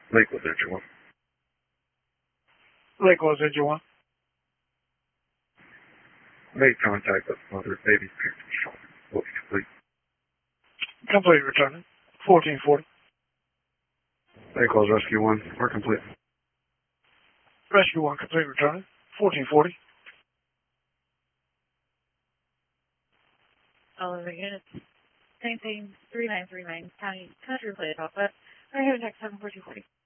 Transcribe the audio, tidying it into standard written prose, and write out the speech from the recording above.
Lake was Engine 1. Lake was Engine 1. Made contact with mother and baby parents. Will be complete. Complete returning. 1440. Lake was Rescue 1. We're complete. Rescue 1 complete returning. 1440. All of the units. Same thing, 3939, County Country Plate Alpha. We're here next 74240.